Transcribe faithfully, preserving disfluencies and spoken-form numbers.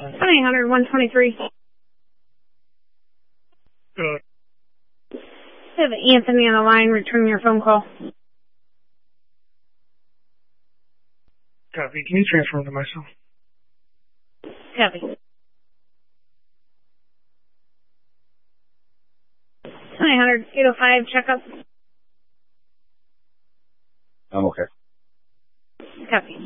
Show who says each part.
Speaker 1: nine hundred, one twenty-three.
Speaker 2: Good.
Speaker 1: I have Anthony on the line returning your phone call.
Speaker 2: Copy. Can you transfer him to myself?
Speaker 1: Copy. nine hundred, eight oh five, checkup.
Speaker 3: I'm okay.
Speaker 1: Copy.